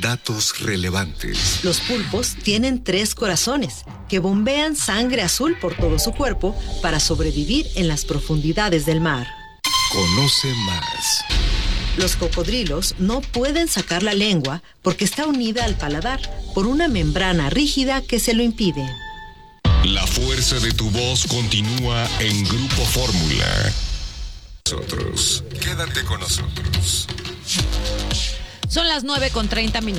Datos relevantes. Los pulpos tienen 3 corazones que bombean sangre azul por todo su cuerpo para sobrevivir en las profundidades del mar. Conoce más. Los cocodrilos no pueden sacar la lengua porque está unida al paladar por una membrana rígida que se lo impide. La fuerza de tu voz continúa en Grupo Fórmula. Quédate con nosotros. Son las 9:30.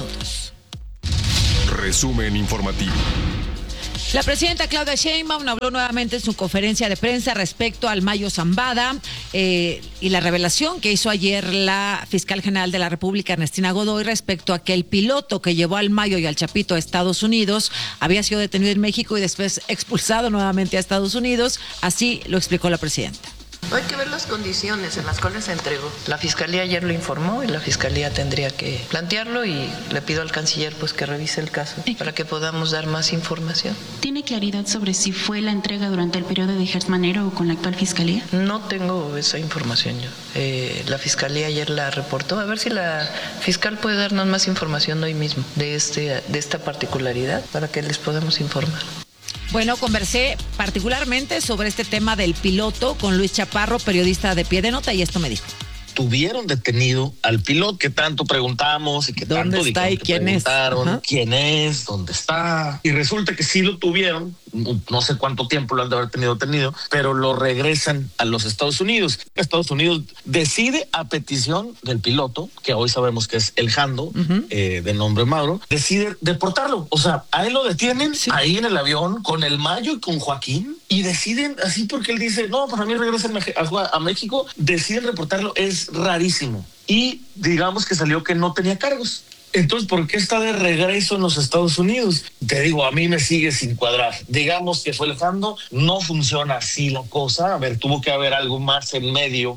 Resumen informativo. La presidenta Claudia Sheinbaum habló nuevamente en su conferencia de prensa respecto al Mayo Zambada y la revelación que hizo ayer la fiscal general de la República, Ernestina Godoy, respecto a que el piloto que llevó al Mayo y al Chapito a Estados Unidos había sido detenido en México y después expulsado nuevamente a Estados Unidos. Así lo explicó la presidenta. Hay que ver las condiciones en las cuales se entregó. La Fiscalía ayer lo informó y la Fiscalía tendría que plantearlo y le pido al canciller pues que revise el caso para que podamos dar más información. ¿Tiene claridad sobre si fue la entrega durante el periodo de Gertz Manero o con la actual Fiscalía? No tengo esa información yo. La Fiscalía ayer la reportó. A ver si la fiscal puede darnos más información hoy mismo de esta particularidad para que les podamos informar. Bueno, conversé particularmente sobre este tema del piloto con Luis Chaparro, periodista de Pie de Nota, y esto me dijo. Tuvieron detenido al piloto que tanto preguntamos y que tanto ¿dónde está y quién es? ¿Quién es? ¿Dónde está? Y resulta que sí lo tuvieron, no sé cuánto tiempo lo han de haber tenido, pero lo regresan a los Estados Unidos. Estados Unidos decide a petición del piloto, que hoy sabemos que es el Jando, de nombre Mauro, decide deportarlo. O sea, a él lo detienen ahí en el avión con el Mayo y con Joaquín y deciden así porque él dice, no, pues a mí regresen a México, deciden reportarlo. Es rarísimo. Y digamos que salió que no tenía cargos. Entonces, ¿por qué está de regreso en los Estados Unidos? Te digo, a mí me sigue sin cuadrar. Digamos que fue el Jando, no funciona así la cosa. A ver, tuvo que haber algo más en medio.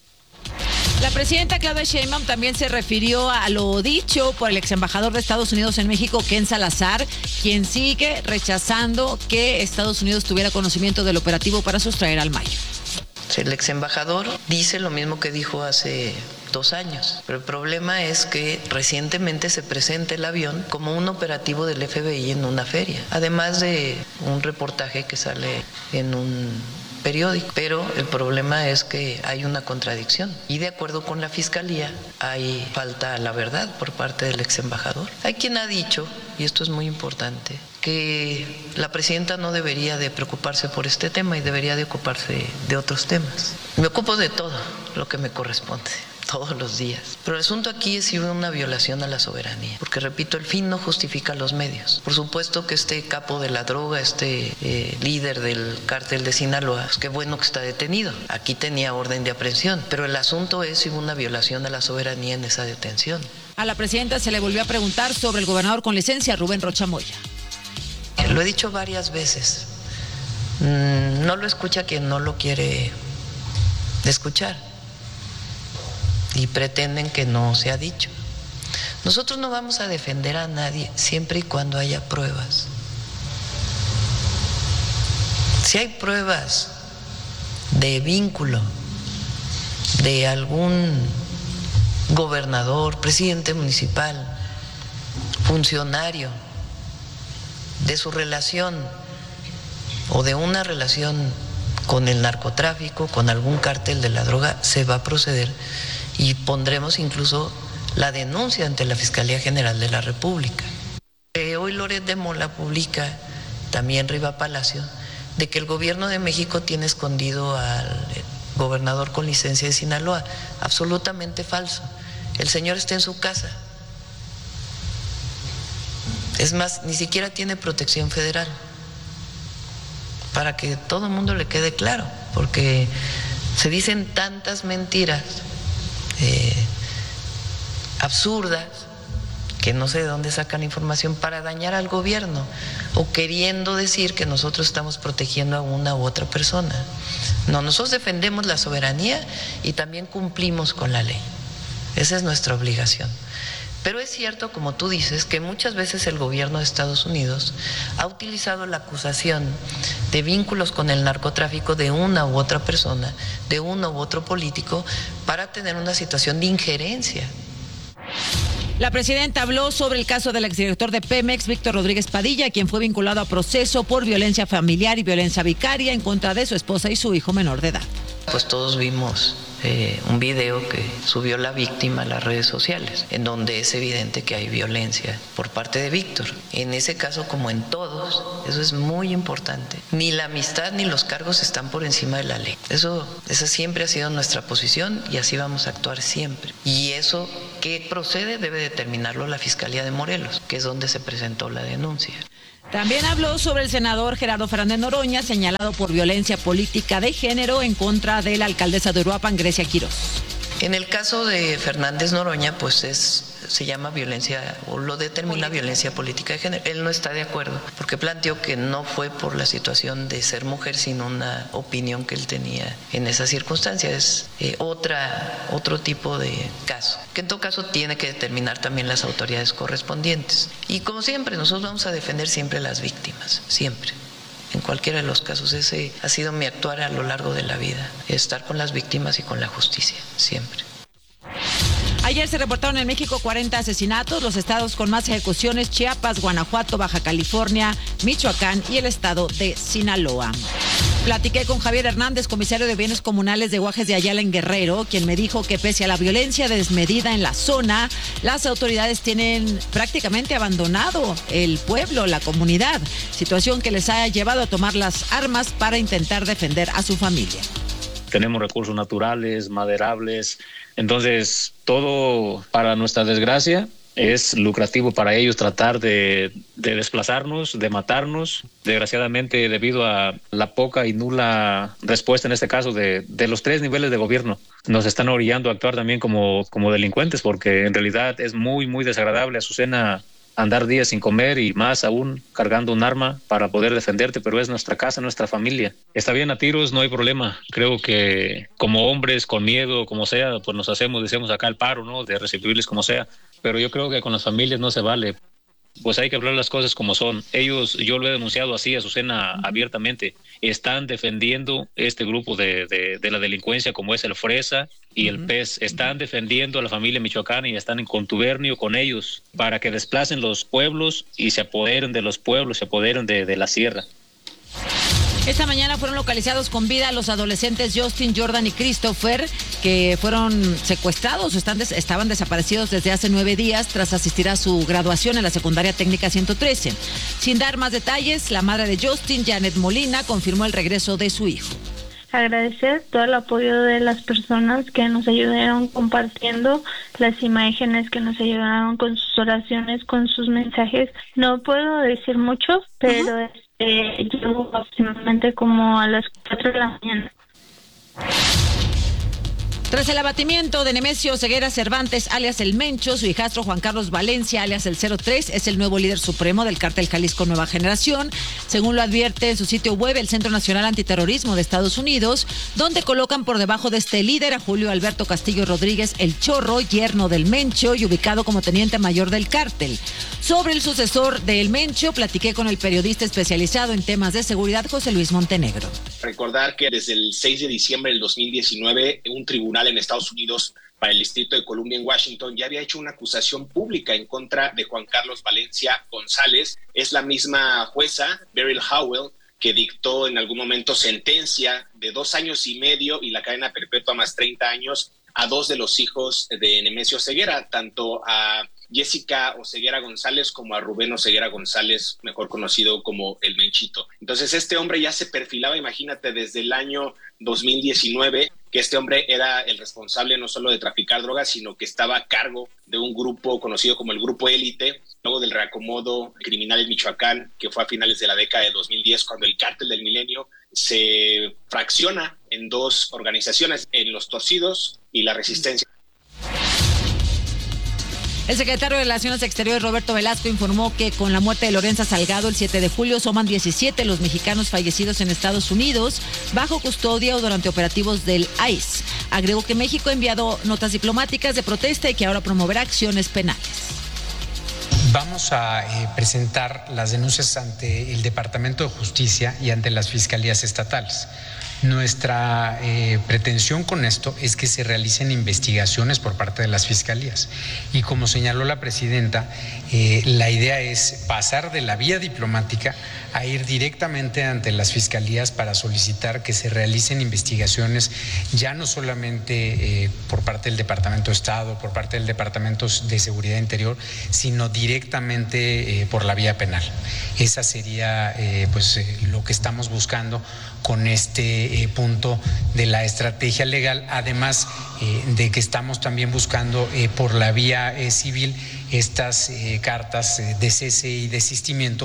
La presidenta Claudia Sheinbaum también se refirió a lo dicho por el ex embajador de Estados Unidos en México, Ken Salazar, quien sigue rechazando que Estados Unidos tuviera conocimiento del operativo para sustraer al Mayo. El ex embajador dice lo mismo que dijo hace 2 años, pero el problema es que recientemente se presenta el avión como un operativo del FBI en una feria, además de un reportaje que sale en un periódico, pero el problema es que hay una contradicción y de acuerdo con la Fiscalía hay falta a la verdad por parte del ex embajador. Hay quien ha dicho, y esto es muy importante, que la presidenta no debería de preocuparse por este tema y debería de ocuparse de otros temas. Me ocupo de todo lo que me corresponde, todos los días. Pero el asunto aquí es si hubo una violación a la soberanía, porque repito, el fin no justifica los medios. Por supuesto que este capo de la droga, líder del cártel de Sinaloa, pues qué bueno que está detenido. Aquí tenía orden de aprehensión, pero el asunto es si hubo una violación a la soberanía en esa detención. A la presidenta se le volvió a preguntar sobre el gobernador con licencia, Rubén Rocha Moya. Lo he dicho varias veces, no lo escucha quien no lo quiere escuchar y pretenden que no se ha dicho. Nosotros no vamos a defender a nadie siempre y cuando haya pruebas. Si hay pruebas de vínculo de algún gobernador, presidente municipal, funcionario, de su relación o de una relación con el narcotráfico, con algún cártel de la droga, se va a proceder y pondremos incluso la denuncia ante la Fiscalía General de la República. Hoy Loret de Mola publica, también Riva Palacio, de que el gobierno de México tiene escondido al gobernador con licencia de Sinaloa. Absolutamente falso. El señor está en su casa. Es más, ni siquiera tiene protección federal, para que todo el mundo le quede claro, porque se dicen tantas mentiras absurdas que no sé de dónde sacan información para dañar al gobierno o queriendo decir que nosotros estamos protegiendo a una u otra persona. No, nosotros defendemos la soberanía y también cumplimos con la ley. Esa es nuestra obligación. Pero es cierto, como tú dices, que muchas veces el gobierno de Estados Unidos ha utilizado la acusación de vínculos con el narcotráfico de una u otra persona, de uno u otro político, para tener una situación de injerencia. La presidenta habló sobre el caso del exdirector de Pemex, Víctor Rodríguez Padilla, quien fue vinculado a proceso por violencia familiar y violencia vicaria en contra de su esposa y su hijo menor de edad. Pues todos vimos un video que subió la víctima a las redes sociales, en donde es evidente que hay violencia por parte de Víctor. En ese caso, como en todos, eso es muy importante. Ni la amistad ni los cargos están por encima de la ley. Esa siempre ha sido nuestra posición y así vamos a actuar siempre. Y eso que procede debe determinarlo la Fiscalía de Morelos, que es donde se presentó la denuncia. También habló sobre el senador Gerardo Fernández Noroña, señalado por violencia política de género en contra de la alcaldesa de Uruapan, Grecia Quirós. En el caso de Fernández Noroña, pues se llama violencia, o lo determina violencia política de género. Él no está de acuerdo, porque planteó que no fue por la situación de ser mujer, sino una opinión que él tenía en esa circunstancia. Es otro tipo de caso, que en todo caso tiene que determinar también las autoridades correspondientes. Y como siempre, nosotros vamos a defender siempre a las víctimas, siempre. En cualquiera de los casos, ese ha sido mi actuar a lo largo de la vida, estar con las víctimas y con la justicia, siempre. Ayer se reportaron en México 40 asesinatos, los estados con más ejecuciones: Chiapas, Guanajuato, Baja California, Michoacán y el estado de Sinaloa. Platiqué con Javier Hernández, comisario de Bienes Comunales de Guajes de Ayala en Guerrero, quien me dijo que pese a la violencia desmedida en la zona, las autoridades tienen prácticamente abandonado el pueblo, la comunidad, situación que les ha llevado a tomar las armas para intentar defender a su familia. Tenemos recursos naturales, maderables, entonces todo, para nuestra desgracia, es lucrativo para ellos tratar de desplazarnos, de matarnos. Desgraciadamente, debido a la poca y nula respuesta, en este caso, de los 3 niveles de gobierno, nos están orillando a actuar también como delincuentes, porque en realidad es muy, muy desagradable, Azucena, andar días sin comer y más aún cargando un arma para poder defenderte, pero es nuestra casa, nuestra familia. Está bien a tiros, no hay problema. Creo que como hombres, con miedo, como sea, pues nos decimos acá el paro, ¿no? De recibirles como sea. Pero yo creo que con las familias no se vale. Pues hay que hablar las cosas como son. Ellos, yo lo he denunciado así, Azucena, abiertamente, están defendiendo este grupo de la delincuencia como es el Fresa y el PES. Están defendiendo a la familia michoacana y están en contubernio con ellos para que desplacen los pueblos y se apoderen de los pueblos, se apoderen de la sierra. Esta mañana fueron localizados con vida los adolescentes Justin, Jordan y Christopher, que fueron secuestrados o estaban desaparecidos desde hace 9 días tras asistir a su graduación en la secundaria técnica 113. Sin dar más detalles, la madre de Justin, Janet Molina, confirmó el regreso de su hijo. Agradecer todo el apoyo de las personas que nos ayudaron compartiendo las imágenes, que nos ayudaron con sus oraciones, con sus mensajes. No puedo decir mucho, pero llego aproximadamente como a las 4 de la mañana. Tras el abatimiento de Nemesio Ceguera Cervantes, alias El Mencho, su hijastro Juan Carlos Valencia, alias El 03, es el nuevo líder supremo del cártel Jalisco Nueva Generación, según lo advierte en su sitio web el Centro Nacional Antiterrorismo de Estados Unidos, donde colocan por debajo de este líder a Julio Alberto Castillo Rodríguez, El Chorro, yerno del Mencho y ubicado como teniente mayor del cártel. Sobre el sucesor de El Mencho, platiqué con el periodista especializado en temas de seguridad, José Luis Montenegro. Recordar que desde el 6 de diciembre del 2019, un tribunal en Estados Unidos para el Distrito de Columbia en Washington ya había hecho una acusación pública en contra de Juan Carlos Valencia González. Es la misma jueza, Beryl Howell, que dictó en algún momento sentencia de 2 años y medio y la cadena perpetua más 30 años a 2 de los hijos de Nemesio Ceguera, tanto a Jessica Oseguera González como a Rubén Oseguera González, mejor conocido como El Menchito. Entonces este hombre ya se perfilaba, imagínate, desde el año 2019, que este hombre era el responsable no solo de traficar drogas, sino que estaba a cargo de un grupo conocido como el Grupo Élite, luego del reacomodo criminal en Michoacán, que fue a finales de la década de 2010, cuando el Cártel del Milenio se fracciona en 2 organizaciones, en Los Torcidos y La Resistencia. El secretario de Relaciones Exteriores, Roberto Velasco, informó que con la muerte de Lorenza Salgado el 7 de julio suman 17 los mexicanos fallecidos en Estados Unidos bajo custodia o durante operativos del ICE. Agregó que México ha enviado notas diplomáticas de protesta y que ahora promoverá acciones penales. Vamos a presentar las denuncias ante el Departamento de Justicia y ante las fiscalías estatales. Nuestra pretensión con esto es que se realicen investigaciones por parte de las fiscalías. Y como señaló la presidenta, la idea es pasar de la vía diplomática a ir directamente ante las fiscalías para solicitar que se realicen investigaciones, ya no solamente por parte del Departamento de Estado, por parte del Departamento de Seguridad Interior, sino directamente por la vía penal. Esa sería lo que estamos buscando con este punto de la estrategia legal, además de que estamos también buscando por la vía civil estas cartas de cese y desistimiento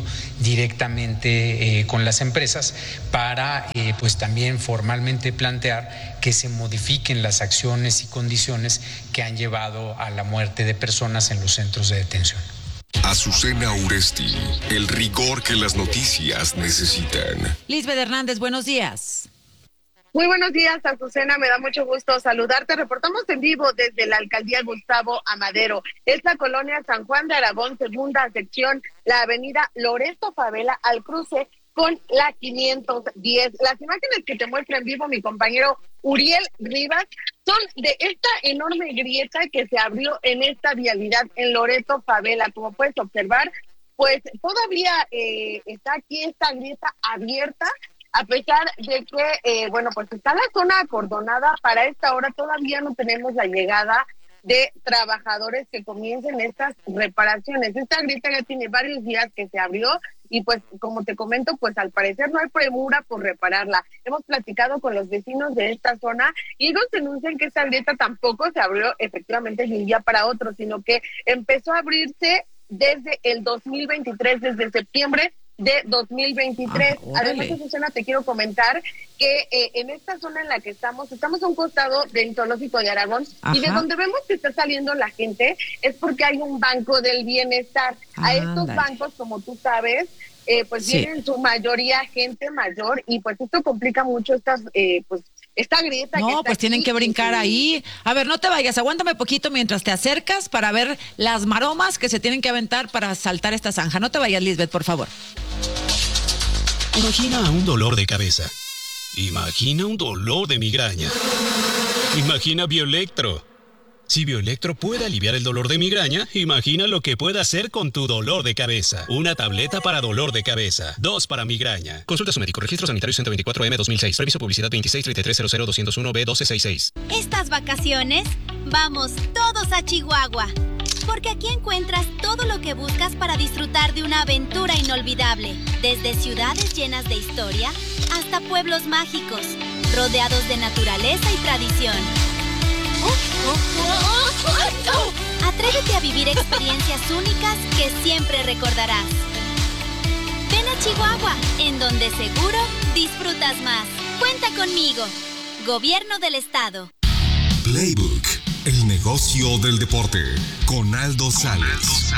directamente con las empresas para también formalmente plantear que se modifiquen las acciones y condiciones que han llevado a la muerte de personas en los centros de detención. Azucena Uresti, el rigor que las noticias necesitan. Lisbeth Hernández, buenos días. Muy buenos días, Azucena, me da mucho gusto saludarte. Reportamos en vivo desde la alcaldía Gustavo Amadero. Es la colonia San Juan de Aragón, segunda sección, la avenida Loreto Favela, al cruce con la 510. Las imágenes que te muestra en vivo mi compañero Uriel Rivas son de esta enorme grieta que se abrió en esta vialidad en Loreto Favela. Como puedes observar, pues todavía está aquí esta grieta abierta, a pesar de que, pues está la zona acordonada. Para esta hora todavía no tenemos la llegada de trabajadores que comiencen estas reparaciones. Esta grieta ya tiene varios días que se abrió y pues como te comento, pues al parecer no hay premura por repararla. Hemos platicado con los vecinos de esta zona y ellos denuncian que esta grieta tampoco se abrió efectivamente de un día para otro, sino que empezó a abrirse desde el 2023, desde septiembre de 2023. Además, Susana, te quiero comentar que en esta zona en la que estamos a un costado del Zoológico de Aragón. Ajá. Y de donde vemos que está saliendo la gente es porque hay un banco del bienestar. A estos bancos, como tú sabes, vienen su mayoría gente mayor y pues esto complica mucho esta grieta. No, que pues tienen que brincar ahí. A ver, no te vayas, aguántame poquito mientras te acercas para ver las maromas que se tienen que aventar para saltar esta zanja. No te vayas, Lisbeth, por favor. Imagina un dolor de cabeza. Imagina un dolor de migraña. Imagina Bioelectro. Si Bioelectro puede aliviar el dolor de migraña, imagina lo que puede hacer con tu dolor de cabeza. Una tableta para dolor de cabeza, 2 para migraña. Consulta a su médico. Registro sanitario 124M 2006. Permiso publicidad 2633000201B1266. Estas vacaciones, vamos todos a Chihuahua. Porque aquí encuentras todo lo que buscas para disfrutar de una aventura inolvidable. Desde ciudades llenas de historia hasta pueblos mágicos, rodeados de naturaleza y tradición. Atrévete a vivir experiencias únicas que siempre recordarás. Ven a Chihuahua, en donde seguro disfrutas más. Cuenta conmigo. Gobierno del Estado. Playbook, el negocio del deporte, con Aldo Sales.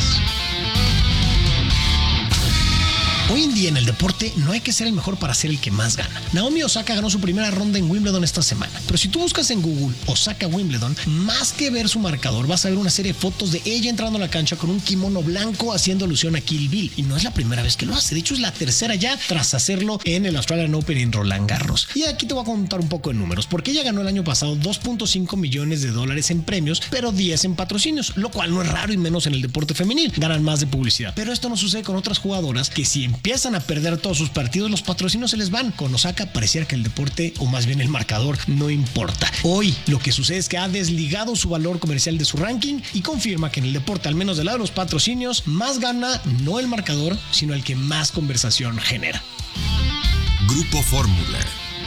Hoy en día en el deporte no hay que ser el mejor para ser el que más gana. Naomi Osaka ganó su primera ronda en Wimbledon esta semana. Pero si tú buscas en Google Osaka Wimbledon, más que ver su marcador, vas a ver una serie de fotos de ella entrando a la cancha con un kimono blanco haciendo alusión a Kill Bill. Y no es la primera vez que lo hace. De hecho, es la tercera ya tras hacerlo en el Australian Open en Roland Garros. Y aquí te voy a contar un poco de números, porque ella ganó el año pasado $2.5 millones en premios, pero 10 en patrocinios, lo cual no es raro y menos en el deporte femenil. Ganan más de publicidad. Pero esto no sucede con otras jugadoras que si empiezan a perder todos sus partidos, los patrocinios se les van. Con Osaka pareciera que el deporte, o más bien el marcador, no importa. Hoy lo que sucede es que ha desligado su valor comercial de su ranking y confirma que en el deporte, al menos del lado de los patrocinios, más gana no el marcador, sino el que más conversación genera. Grupo Fórmula.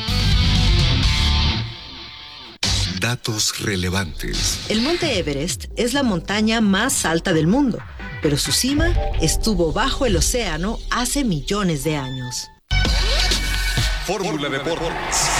Datos relevantes. El Monte Everest es la montaña más alta del mundo, pero su cima estuvo bajo el océano hace millones de años. Fórmula Deportes.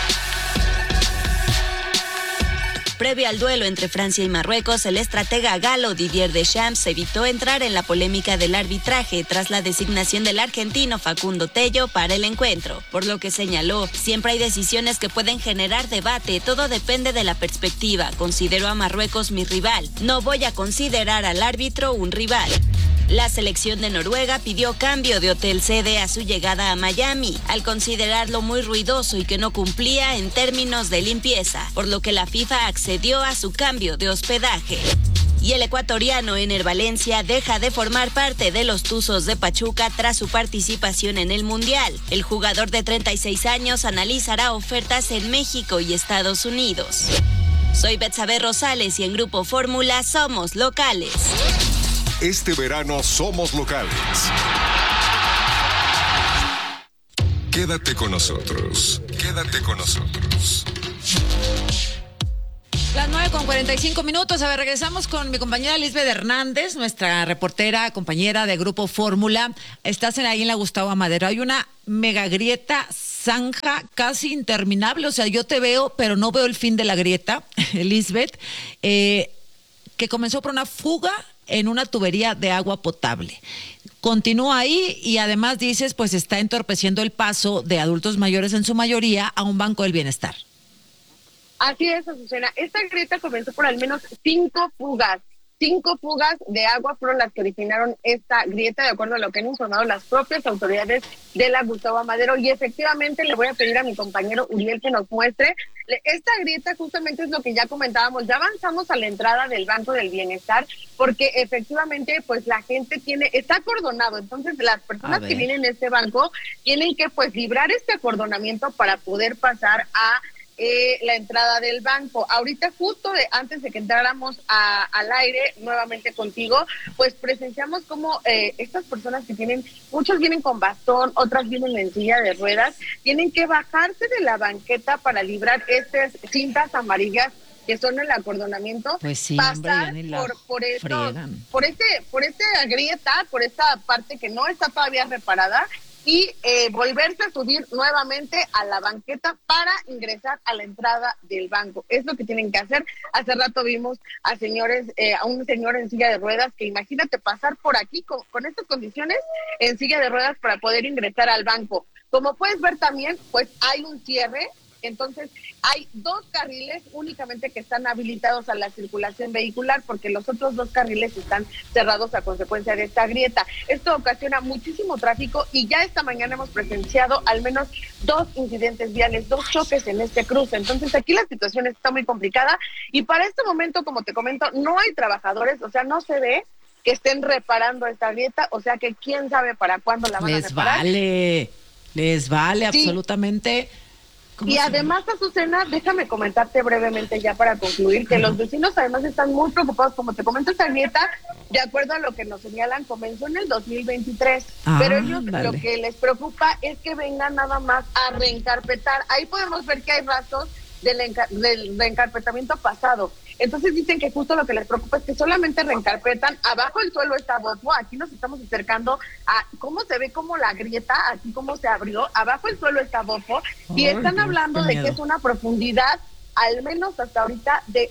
Previo al duelo entre Francia y Marruecos, el estratega galo Didier Deschamps evitó entrar en la polémica del arbitraje tras la designación del argentino Facundo Tello para el encuentro, por lo que señaló: siempre hay decisiones que pueden generar debate, todo depende de la perspectiva. Considero a Marruecos mi rival, no voy a considerar al árbitro un rival. La selección de Noruega pidió cambio de hotel sede a su llegada a Miami, al considerarlo muy ruidoso y que no cumplía en términos de limpieza, por lo que la FIFA accedió a su cambio de hospedaje. Y el ecuatoriano Ener Valencia deja de formar parte de los Tuzos de Pachuca tras su participación en el Mundial. El jugador de 36 años analizará ofertas en México y Estados Unidos. Soy Betsabe Rosales y en Grupo Fórmula somos locales. Este verano somos locales. Quédate con nosotros. Quédate con nosotros. Las 9:45. A ver, regresamos con mi compañera Lisbeth Hernández, nuestra reportera, compañera de Grupo Fórmula. Estás ahí en la Gustavo Amadero. Hay una mega grieta, zanja casi interminable. O sea, yo te veo, pero no veo el fin de la grieta, Lisbeth, que comenzó por una fuga en una tubería de agua potable. Continúa ahí y además dices, pues está entorpeciendo el paso de adultos mayores en su mayoría a un banco del bienestar. Así es, Azucena. Esta grieta comenzó por al menos 5 fugas. 5 fugas de agua fueron las que originaron esta grieta, de acuerdo a lo que han informado las propias autoridades de la Gustavo Amadero. Y efectivamente le voy a pedir a mi compañero Uriel que nos muestre. Esta grieta justamente es lo que ya comentábamos. Ya avanzamos a la entrada del Banco del Bienestar porque efectivamente pues la gente está acordonado. Entonces las personas que vienen a este banco tienen que pues librar este acordonamiento para poder pasar a la entrada del banco. Ahorita justo antes de que entráramos al aire nuevamente contigo, pues presenciamos cómo estas personas muchos vienen con bastón, otras vienen en silla de ruedas, tienen que bajarse de la banqueta para librar estas cintas amarillas que son el acordonamiento, pues sí, pasar por esta grieta, por esta parte que no está todavía reparada, y volverse a subir nuevamente a la banqueta para ingresar a la entrada del banco. Es lo que tienen que hacer. Hace rato vimos a un señor en silla de ruedas, que imagínate pasar por aquí con estas condiciones en silla de ruedas para poder ingresar al banco. Como puedes ver también, pues hay un cierre. Entonces, hay 2 carriles únicamente que están habilitados a la circulación vehicular porque los otros 2 carriles están cerrados a consecuencia de esta grieta. Esto ocasiona muchísimo tráfico y ya esta mañana hemos presenciado al menos 2 incidentes viales, 2 choques en este cruce. Entonces, aquí la situación está muy complicada y para este momento, como te comento, no hay trabajadores, o sea, no se ve que estén reparando esta grieta, o sea que quién sabe para cuándo la van a reparar. Les vale sí. Absolutamente. Y además, Azucena, déjame comentarte brevemente ya para concluir que los vecinos además están muy preocupados. Como te comento, esta grieta, de acuerdo a lo que nos señalan, comenzó en el 2023, pero ellos lo que les preocupa es que vengan nada más a reencarpetar. Ahí podemos ver que hay rastros del reencarpetamiento pasado. Entonces dicen que justo lo que les preocupa es que solamente reencarpetan. Abajo el suelo está bobo. Aquí nos estamos acercando a cómo se ve como la grieta, aquí cómo se abrió. Abajo el suelo está bobo y están hablando de que es una profundidad al menos hasta ahorita de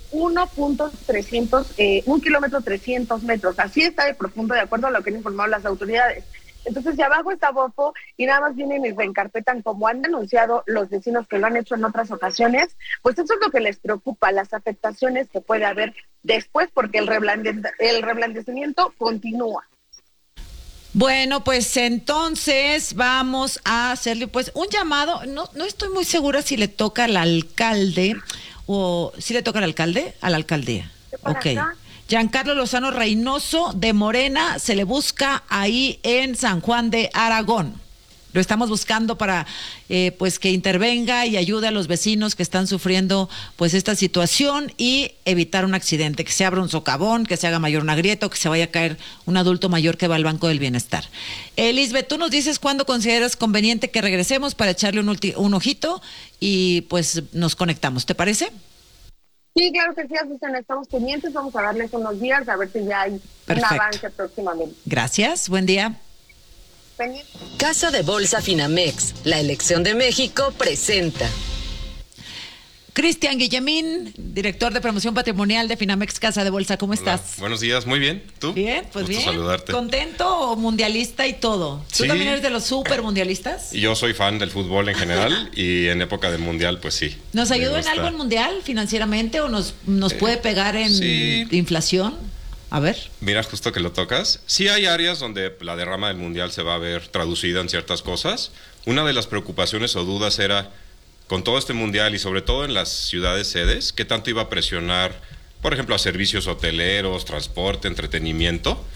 1.300, 1 kilómetro 300 metros. Así está de profundo, de acuerdo a lo que han informado las autoridades. Entonces, si abajo está bofo y nada más vienen y reencarpetan, como han denunciado los vecinos que lo han hecho en otras ocasiones, pues eso es lo que les preocupa, las afectaciones que puede haber después, porque el reblandecimiento continúa. Bueno, pues entonces vamos a hacerle pues un llamado. No estoy muy segura si le toca al alcalde o si le toca al alcalde, a la alcaldía. Ok. Giancarlo Lozano Reynoso de Morena se le busca ahí en San Juan de Aragón. Lo estamos buscando para pues que intervenga y ayude a los vecinos que están sufriendo pues esta situación y evitar un accidente, que se abra un socavón, que se haga mayor una grieta o que se vaya a caer un adulto mayor que va al Banco del Bienestar. Lisbeth, tú nos dices cuándo consideras conveniente que regresemos para echarle un ojito y pues nos conectamos, ¿te parece? Sí, claro que sí, Azucena, estamos pendientes, vamos a darles unos días a ver si ya hay un avance próximamente. Gracias, buen día. Pendiente. Casa de Bolsa Finamex, la elección de México presenta. Cristian Guillemín, director de promoción patrimonial de Finamex Casa de Bolsa, ¿cómo estás? Buenos días, muy bien, ¿tú? Bien, pues gusto bien. Saludarte. ¿Contento, mundialista y todo? ¿Tú también eres de los super mundialistas? Y yo soy fan del fútbol en general y en época del mundial, pues sí. ¿Nos ayudó en algo el mundial financieramente o nos puede pegar en inflación? A ver. Mira, justo que lo tocas. Sí hay áreas donde la derrama del mundial se va a ver traducida en ciertas cosas. Una de las preocupaciones o dudas era, con todo este mundial y sobre todo en las ciudades sedes, ¿qué tanto iba a presionar, por ejemplo, a servicios hoteleros, transporte, entretenimiento?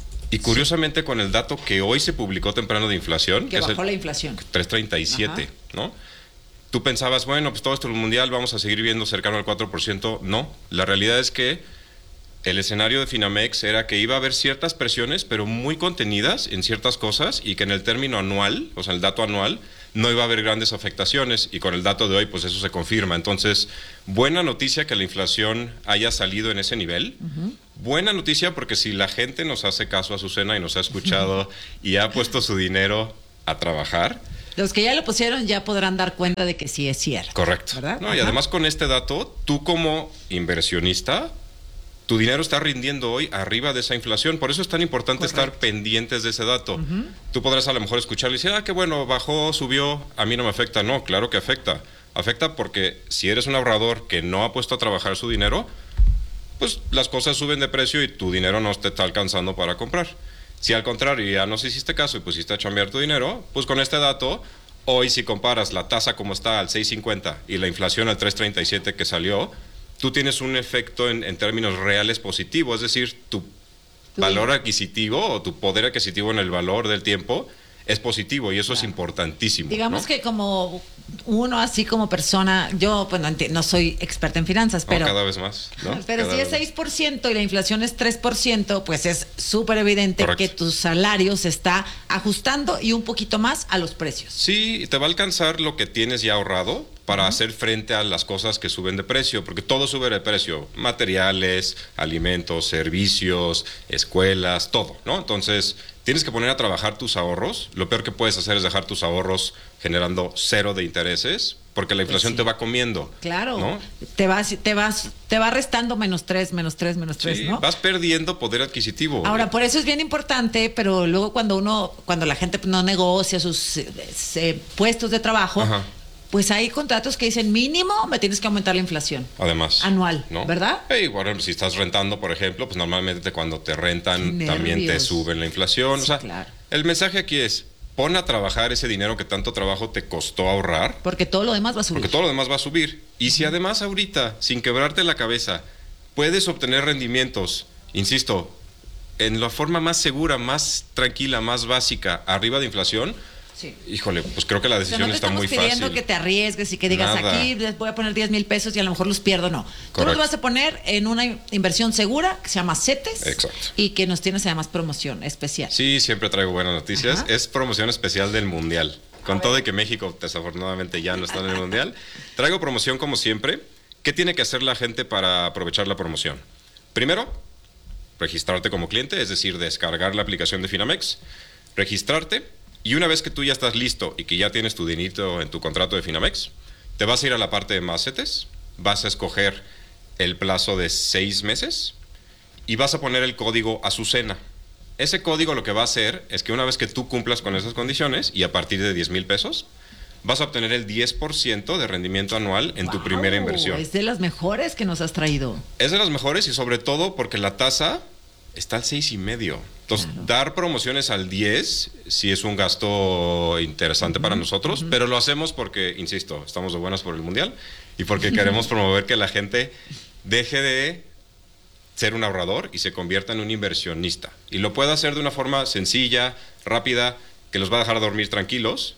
Y curiosamente, con el dato que hoy se publicó temprano de inflación, que bajó la inflación. 3.37, ¿no? Tú pensabas, bueno, pues todo esto el mundial vamos a seguir viendo cercano al 4%. No, la realidad es que el escenario de Finamex era que iba a haber ciertas presiones, pero muy contenidas en ciertas cosas, y que en el término anual, o sea, el dato anual, no iba a haber grandes afectaciones, y con el dato de hoy, pues eso se confirma. Entonces, buena noticia que la inflación haya salido en ese nivel. Buena noticia porque si la gente nos hace caso, Azucena, y nos ha escuchado y ha puesto su dinero a trabajar. Los que ya lo pusieron ya podrán dar cuenta de que sí es cierto. Correcto. ¿Verdad? No, y además con este dato, tú como inversionista, tu dinero está rindiendo hoy arriba de esa inflación. Por eso es tan importante estar pendientes de ese dato. Tú podrás a lo mejor escucharlo y decir, qué bueno, bajó, subió, a mí no me afecta. No, claro que afecta. Afecta porque si eres un ahorrador que no ha puesto a trabajar su dinero, pues las cosas suben de precio y tu dinero no te está alcanzando para comprar. Si al contrario ya nos hiciste caso y pusiste a chambear tu dinero, pues con este dato, hoy si comparas la tasa como está al 6.50 y la inflación al 3.37 que salió, tú tienes un efecto en términos reales positivo, es decir, tu valor adquisitivo o tu poder adquisitivo en el valor del tiempo es positivo, y eso es importantísimo. Digamos, ¿no? que como uno, así como persona, yo pues no soy experta en finanzas, pero cada vez más, ¿no? Pero cada si es 6% y la inflación es 3%, pues es súper evidente que tu salario se está ajustando y un poquito más a los precios. Sí, te va a alcanzar lo que tienes ya ahorrado para hacer frente a las cosas que suben de precio, porque todo sube de precio, materiales, alimentos, servicios, escuelas, todo, ¿no? Entonces, tienes que poner a trabajar tus ahorros. Lo peor que puedes hacer es dejar tus ahorros generando 0 de intereses, porque la inflación te va comiendo. Claro, ¿no? te va restando -3, sí, ¿no? Vas perdiendo poder adquisitivo. Ahora, por eso es bien importante, pero luego cuando la gente no negocia sus puestos de trabajo, pues hay contratos que dicen mínimo me tienes que aumentar la inflación. Además. Anual, ¿no? ¿Verdad? Bueno, si estás rentando, por ejemplo, pues normalmente cuando te rentan también te suben la inflación. Sí, o sea, claro. El mensaje aquí es, pon a trabajar ese dinero que tanto trabajo te costó ahorrar. Porque todo lo demás va a subir. Porque todo lo demás va a subir. Y si además ahorita, sin quebrarte la cabeza, puedes obtener rendimientos, insisto, en la forma más segura, más tranquila, más básica, arriba de inflación, sí. Híjole, pues creo que la decisión está muy fácil. No te estamos pidiendo que te arriesgues y que digas, aquí les voy a poner 10,000 pesos y a lo mejor los pierdo, no. Tú los vas a poner en una inversión segura que se llama CETES. Exacto. Y que nos tienes además promoción especial. Sí, siempre traigo buenas noticias. Es promoción especial del Mundial. Con todo y que México desafortunadamente ya no está en el Mundial, traigo promoción como siempre. ¿Qué tiene que hacer la gente para aprovechar la promoción? Primero, registrarte como cliente, es decir, descargar la aplicación de Finamex, registrarte. Y una vez que tú ya estás listo y que ya tienes tu dinerito en tu contrato de Finamex, te vas a ir a la parte de más CETES, vas a escoger el plazo de 6 meses y vas a poner el código Azucena. Ese código lo que va a hacer es que una vez que tú cumplas con esas condiciones y a partir de 10,000 pesos, vas a obtener el 10% de rendimiento anual en tu primera inversión. Es de las mejores que nos has traído. Es de las mejores y sobre todo porque la tasa está al 6.5. Entonces, dar promociones al 10 sí es un gasto interesante para nosotros, pero lo hacemos porque, insisto, estamos de buenas por el Mundial y porque queremos promover que la gente deje de ser un ahorrador y se convierta en un inversionista. Y lo pueda hacer de una forma sencilla, rápida, que los va a dejar dormir tranquilos.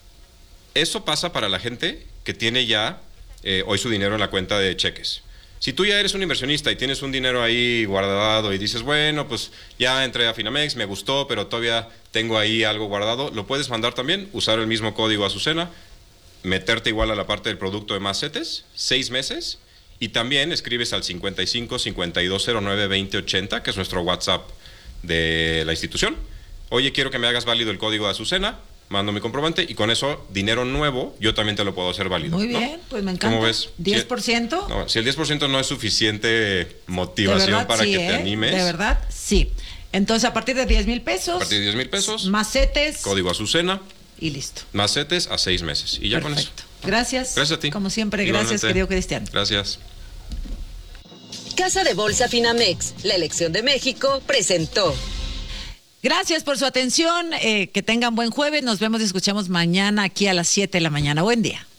Eso pasa para la gente que tiene ya hoy su dinero en la cuenta de cheques. Si tú ya eres un inversionista y tienes un dinero ahí guardado y dices, bueno, pues ya entré a Finamex, me gustó, pero todavía tengo ahí algo guardado, lo puedes mandar también, usar el mismo código Azucena, meterte igual a la parte del producto de más CETES, 6 meses, y también escribes al 55 5209 2080, que es nuestro WhatsApp de la institución. Oye, quiero que me hagas válido el código de Azucena, mando mi comprobante y con eso, dinero nuevo, yo también te lo puedo hacer válido. Muy bien, ¿no? Pues me encanta. ¿Cómo ves? ¿10%? No, si el 10% no es suficiente motivación para que te animes. De verdad, sí. Entonces, a partir de 10,000 pesos. A partir de 10,000 pesos. Más CETES. Código Azucena. Y listo. Más CETES a 6 meses. Y ya con eso. Gracias. Gracias a ti. Como siempre, Igualmente. gracias, querido Cristian. Gracias. Casa de Bolsa Finamex, la elección de México, presentó. Gracias por su atención. Que tengan buen jueves. Nos vemos y escuchamos mañana aquí a las 7 de la mañana. Buen día.